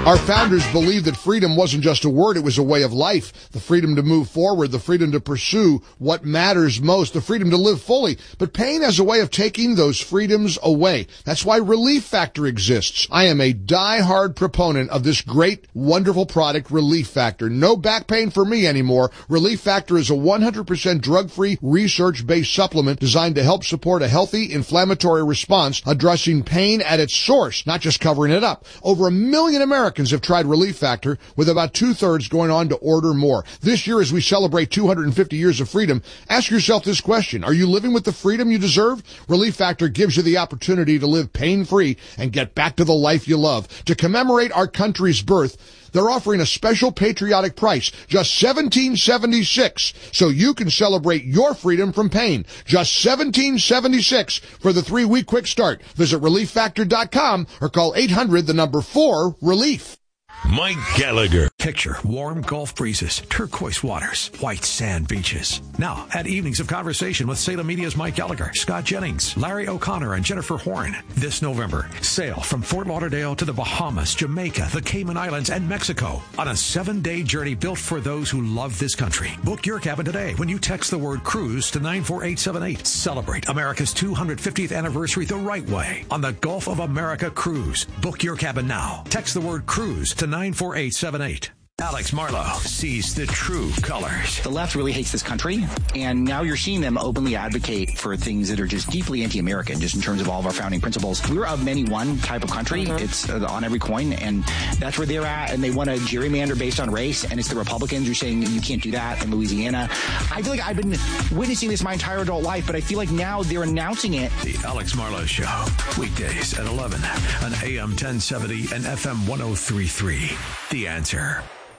Our founders believed that freedom wasn't just a word, it was a way of life. The freedom to move forward, the freedom to pursue what matters most, the freedom to live fully. But pain has a way of taking those freedoms away. That's why Relief Factor exists. I am a die-hard proponent of this great, wonderful product, Relief Factor. No back pain for me anymore. Relief Factor is a 100% drug-free, research-based supplement designed to help support a healthy inflammatory response, addressing pain at its source, not just covering it up. Over 1 million Americans have tried Relief Factor, with about 2/3 going on to order more. This year, as we celebrate 250 years of freedom, ask yourself this question. Are you living with the freedom you deserve? Relief Factor gives you the opportunity to live pain-free and get back to the life you love. To commemorate our country's birth, they're offering a special patriotic price, just $17.76, so you can celebrate your freedom from pain. Just $17.76 for the 3-week quick start. Visit ReliefFactor.com or call 800-4-RELIEF. Mike Gallagher. Picture warm Gulf breezes, turquoise waters, white sand beaches. Now, at Evenings of Conversation with Salem Media's Mike Gallagher, Scott Jennings, Larry O'Connor, and Jennifer Horn. This November, sail from Fort Lauderdale to the Bahamas, Jamaica, the Cayman Islands, and Mexico on a 7-day journey built for those who love this country. Book your cabin today when you text the word cruise to 94878. Celebrate America's 250th anniversary the right way on the Gulf of America Cruise. Book your cabin now. Text the word cruise to 94878. Alex Marlowe sees the true colors. The left really hates this country, and now you're seeing them openly advocate for things that are just deeply anti-American, just in terms of all of our founding principles. We're of many one type of country. It's on every coin, and that's where they're at, and they want to gerrymander based on race, and it's the Republicans who are saying you can't do that in Louisiana. I feel like I've been witnessing this my entire adult life, but I feel like now they're announcing it. The Alex Marlowe Show, weekdays at 11 on AM 1070 and FM 103.3. The Answer.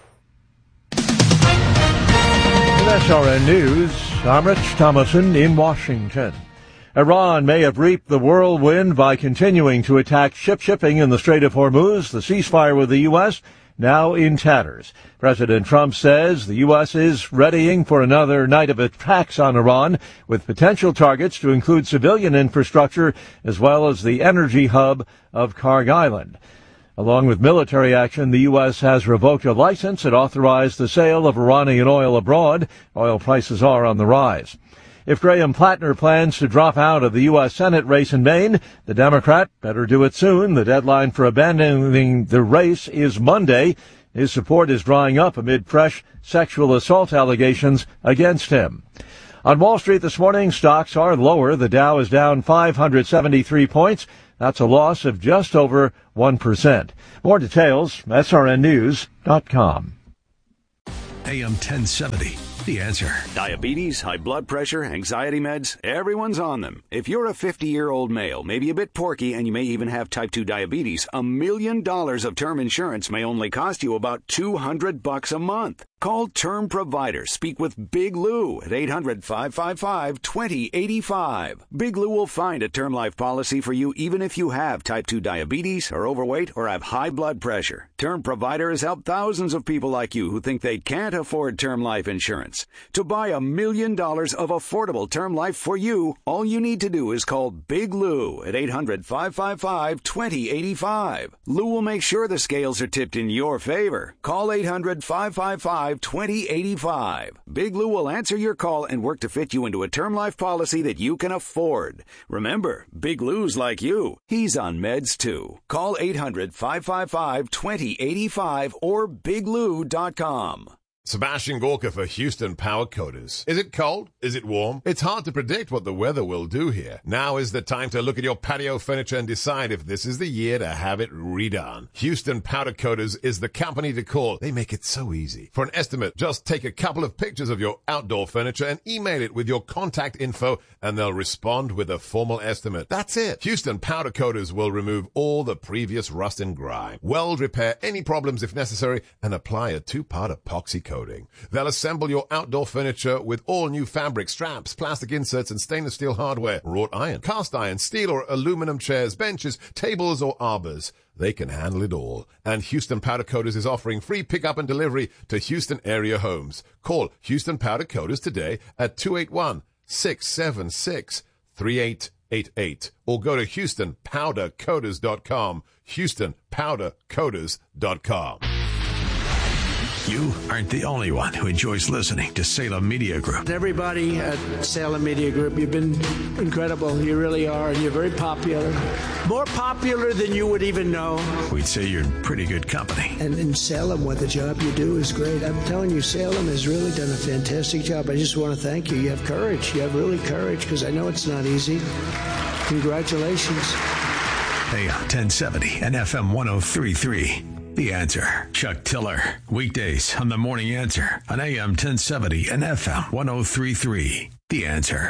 SRN News, I'm Rich Thomason in Washington. Iran may have reaped the whirlwind by continuing to attack shipping in the Strait of Hormuz. The ceasefire with the U.S. now in tatters. President Trump says the U.S. is readying for another night of attacks on Iran, with potential targets to include civilian infrastructure as well as the energy hub of Kharg Island. Along with military action, the U.S. has revoked a license that authorized the sale of Iranian oil abroad. Oil prices are on the rise. If Graham Plattner plans to drop out of the U.S. Senate race in Maine, the Democrat better do it soon. The deadline for abandoning the race is Monday. His support is drying up amid fresh sexual assault allegations against him. On Wall Street this morning, stocks are lower. The Dow is down 573 points. That's a loss of just over 1%. More details, srnnews.com. AM 1070. The Answer. Diabetes, high blood pressure, anxiety meds, everyone's on them. If you're a 50-year-old male, maybe a bit porky, and you may even have type 2 diabetes, $1 million of term insurance may only cost you about $200 a month. Call Term Provider. Speak with Big Lou at 800-555-2085. Big Lou will find a term life policy for you even if you have type 2 diabetes, are overweight, or have high blood pressure. Term Provider has helped thousands of people like you who think they can't afford term life insurance. To buy $1 million of affordable term life for you, all you need to do is call Big Lou at 800-555-2085. Lou will make sure the scales are tipped in your favor. Call 800-555-2085. Big Lou will answer your call and work to fit you into a term life policy that you can afford. Remember, Big Lou's like you. He's on meds too. Call 800-555-2085 or biglou.com. Sebastian Gorka for Houston Power Coaters. Is it cold? Is it warm? It's hard to predict what the weather will do here. Now is the time to look at your patio furniture and decide if this is the year to have it redone. Houston Powder Coaters is the company to call. They make it so easy. For an estimate, just take a couple of pictures of your outdoor furniture and email it with your contact info, and they'll respond with a formal estimate. That's it. Houston Powder Coaters will remove all the previous rust and grime, weld repair any problems if necessary, and apply a 2-part epoxy coating. They'll assemble your outdoor furniture with all new fabric, straps, plastic inserts, and stainless steel hardware, wrought iron, cast iron, steel or aluminum chairs, benches, tables, or arbors. They can handle it all. And Houston Powder Coaters is offering free pickup and delivery to Houston area homes. Call Houston Powder Coaters today at 281-676-3888 or go to HoustonPowderCoaters.com. HoustonPowderCoaters.com. You aren't the only one who enjoys listening to Salem Media Group. Everybody at Salem Media Group, you've been incredible. You really are, and you're very popular. More popular than you would even know. We'd say you're in pretty good company. And in Salem, what the job you do is great. I'm telling you, Salem has really done a fantastic job. I just want to thank you. You have courage. You have really courage, because I know it's not easy. Congratulations. AM 1070 and FM 103.3. The Answer. Chuck Tiller. Weekdays on The Morning Answer on AM 1070 and FM 103.3. The Answer.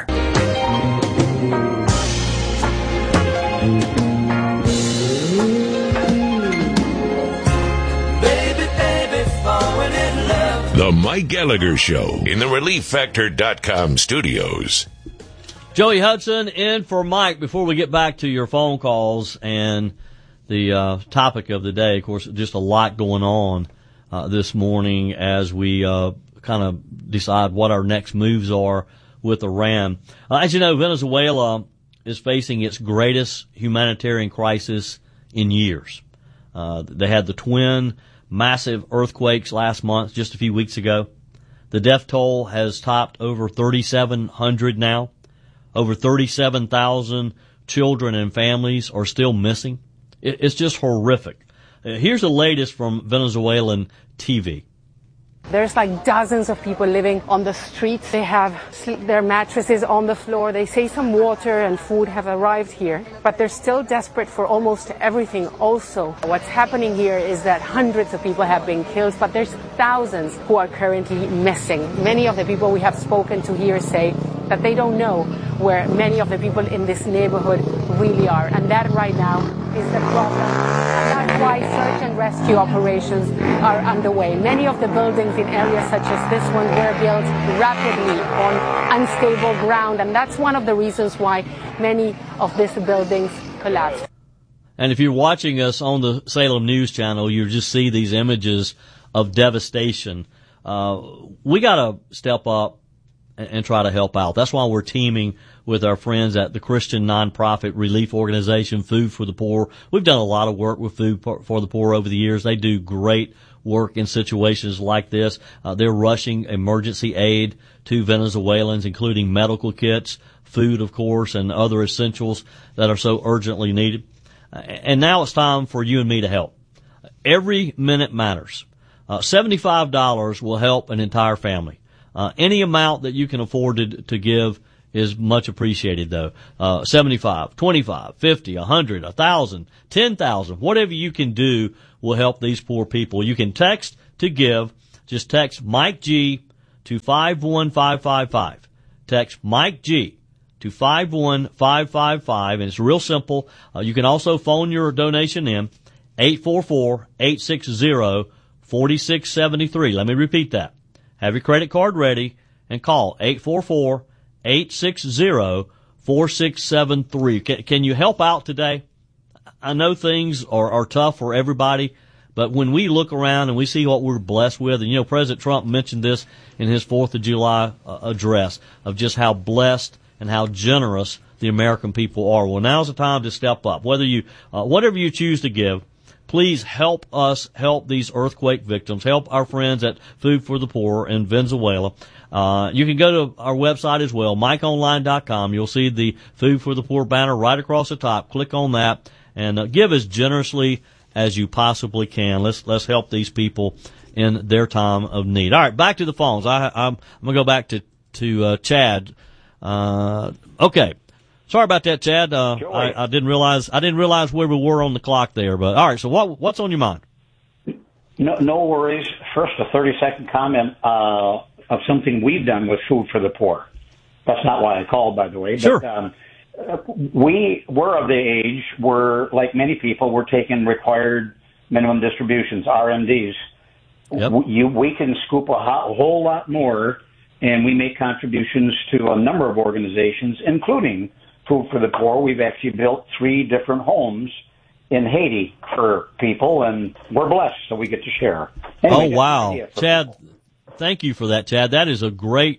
The Mike Gallagher Show in the ReliefFactor.com studios. Joey Hudson in for Mike. Before we get back to your phone calls and the topic of the day, of course, just a lot going on this morning as we kind of decide what our next moves are with Iran. As you know, Venezuela is facing its greatest humanitarian crisis in years. They had the twin massive earthquakes last month, just a few weeks ago. The death toll has topped over 3,700 now. Over 37,000 children and families are still missing. It's just horrific. Here's the latest from Venezuelan TV. There's like dozens of people living on the streets. They have their mattresses on the floor. They say some water and food have arrived here, but they're still desperate for almost everything also. What's happening here is that hundreds of people have been killed, but there's thousands who are currently missing. Many of the people we have spoken to here say that they don't know where many of the people in this neighborhood really are. And that right now is the problem. And that's why search and rescue operations are underway. Many of the buildings in areas such as this one were built rapidly on unstable ground. And that's one of the reasons why many of these buildings collapsed. And if you're watching us on the Salem News Channel, you just see these images of devastation. We got to step up and try to help out. That's why we're teaming with our friends at the Christian nonprofit relief organization, Food for the Poor. We've done a lot of work with Food for the Poor over the years. They do great work in situations like this. They're rushing emergency aid to Venezuelans, including medical kits, food, of course, and other essentials that are so urgently needed. And now it's time for you and me to help. Every minute matters. $75 will help an entire family. Any amount that you can afford to give is much appreciated, though. 75, 25, 50, 100, 1,000, 10,000, whatever you can do will help these poor people. You can text to give. Just text Mike G to 51555. Text Mike G to 51555, and it's real simple. You can also phone your donation in 844-860-4673. Let me repeat that. Have your credit card ready and call 844-860-4673. Can you help out today? I know things are tough for everybody, but when we look around and we see what we're blessed with, and you know, President Trump mentioned this in his 4th of July address of just how blessed and how generous the American people are. Well, now's the time to step up. Whether you, whatever you choose to give, please help us help these earthquake victims. Help our friends at Food for the Poor in Venezuela. You can go to our website as well, MikeOnline.com. You'll see the Food for the Poor banner right across the top. Click on that and give as generously as you possibly can. Let's help these people in their time of need. All right, back to the phones. I'm gonna go back to Chad. Okay. Sorry about that, Chad. I didn't realize where we were on the clock there. But all right, so what's on your mind? No worries. First, a 30-second comment of something we've done with Food for the Poor. That's not why I called, by the way. Sure. But, we're of the age where, like many people, we're taking required minimum distributions, RMDs. Yep. We can scoop a whole lot more, and we make contributions to a number of organizations, including Food for the Poor. We've actually built 3 different homes in Haiti for people, and we're blessed, so we get to share. Anyway, oh, wow. Chad, thank you for that, Chad. That is a great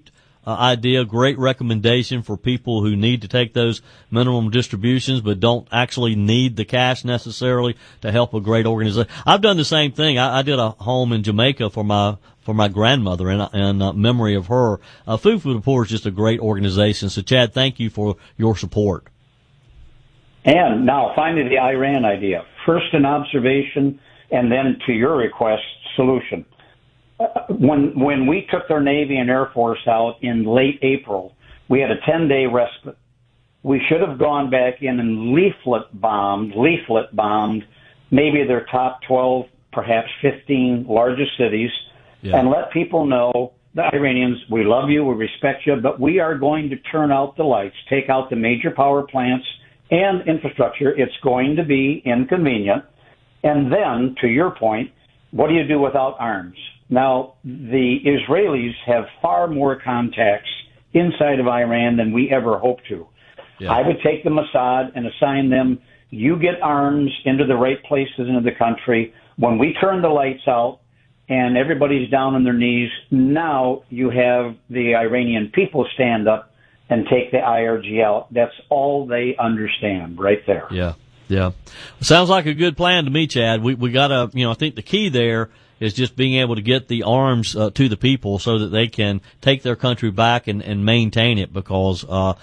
idea, great recommendation for people who need to take those minimum distributions but don't actually need the cash necessarily to help a great organization. I've done the same thing. I did a home in Jamaica for my grandmother in memory of her. Food for the Poor is just a great organization. So, Chad, thank you for your support. And now, finally, the Iran idea. First an observation, and then, to your request, solution. When we took their Navy and Air Force out in late April, we had a 10-day respite. We should have gone back in and leaflet bombed maybe their top 12, perhaps 15 largest cities, and let people know, the Iranians, we love you, we respect you, but we are going to turn out the lights, take out the major power plants and infrastructure. It's going to be inconvenient. And then, to your point, what do you do without arms? Now, the Israelis have far more contacts inside of Iran than we ever hoped to. Yeah. I would take the Mossad and assign them, you get arms into the right places into the country. When we turn the lights out and everybody's down on their knees, now you have the Iranian people stand up and take the IRG out. That's all they understand right there. Yeah. Yeah. Sounds like a good plan to me, Chad. We gotta, I think the key there is just being able to get the arms to the people so that they can take their country back and maintain it, because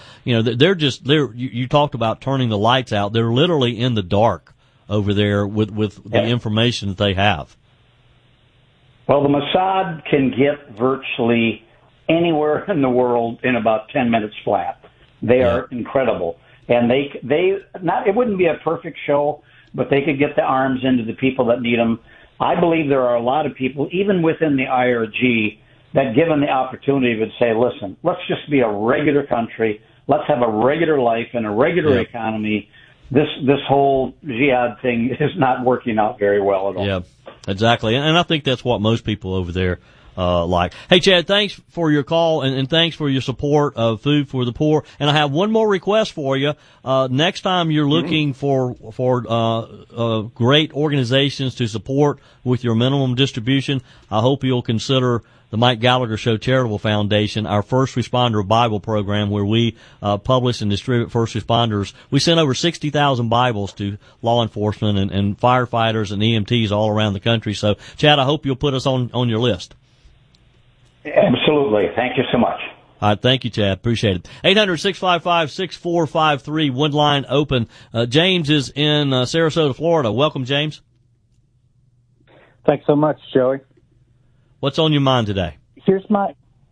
you talked about turning the lights out. They're literally in the dark over there with the information that they have. Well, the Mossad can get virtually anywhere in the world in about 10 minutes flat. They are incredible. And it wouldn't be a perfect show, but they could get the arms into the people that need them. I believe there are a lot of people, even within the IRG, that given the opportunity would say, listen, let's just be a regular country. Let's have a regular life and a regular economy. This whole jihad thing is not working out very well at all. Yeah, exactly. And I think that's what most people over there like. Hey, Chad, thanks for your call and thanks for your support of Food for the Poor. And I have one more request for you. Next time you're looking for great organizations to support with your minimum distribution, I hope you'll consider the Mike Gallagher Show Charitable Foundation, our First Responder Bible program, where we publish and distribute first responders. We sent over 60,000 Bibles to law enforcement and firefighters and EMTs all around the country. So, Chad, I hope you'll put us on your list. Absolutely. Thank you so much. All right. Thank you, Chad. Appreciate it. 800-655-6453. One line open. James is in Sarasota, Florida. Welcome, James. Thanks so much, Joey. What's on your mind today? Here's my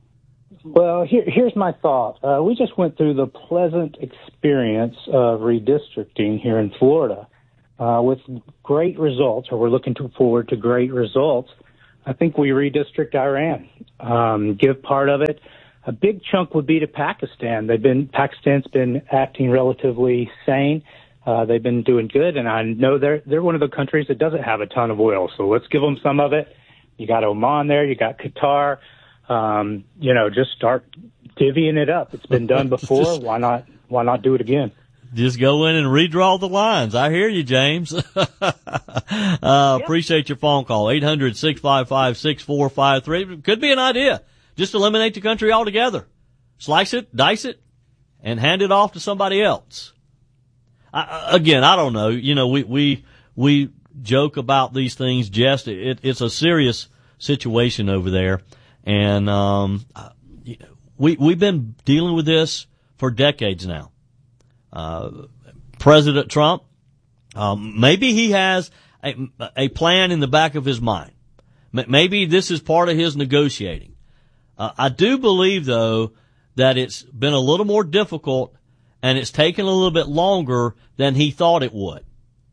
thought. We just went through the pleasant experience of redistricting here in Florida with great results, or we're looking forward to great results. I think we redistrict Iran, give part of it. A big chunk would be to Pakistan. Pakistan's been acting relatively sane. They've been doing good, and I know they're one of the countries that doesn't have a ton of oil. So let's give them some of it. You got Oman there, you got Qatar. Just start divvying it up. It's been done before. Why not do it again? Just go in and redraw the lines. I hear you, James. Appreciate your phone call. 800-655-6453. Could be an idea. Just eliminate the country altogether. Slice it, dice it, and hand it off to somebody else. I don't know. We joke about these things. Just it's a serious situation over there, and we've been dealing with this for decades now. President Trump, maybe he has a plan in the back of his mind. Maybe this is part of his negotiating. I do believe, though, that it's been a little more difficult and it's taken a little bit longer than he thought it would.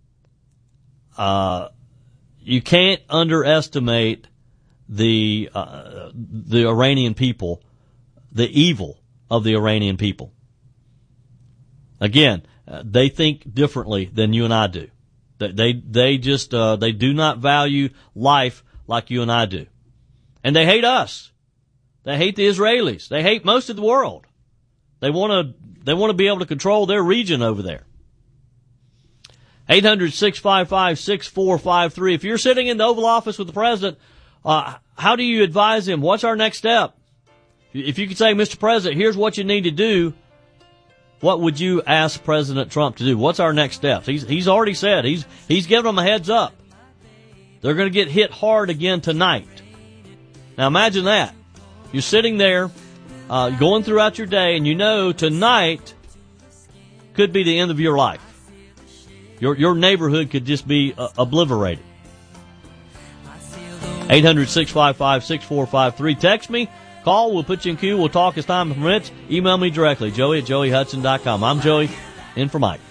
You can't underestimate the Iranian people, the evil of the Iranian people. Again, they think differently than you and I do. They do not value life like you and I do. And they hate us. They hate the Israelis. They hate most of the world. They want to be able to control their region over there. 800-655-6453. If you're sitting in the Oval Office with the president, how do you advise him? What's our next step? If you could say, Mr. President, here's what you need to do, what would you ask President Trump to do? What's our next steps? He's already said, he's given them a heads up. They're going to get hit hard again tonight. Now imagine that. You're sitting there, going throughout your day, and you know tonight could be the end of your life. Your neighborhood could just be obliterated. 800-655-6453. Text me, call, we'll put you in queue, we'll talk as time permits. Email me directly, Joey@joeyhudson.com. I'm Joey, in for Mike.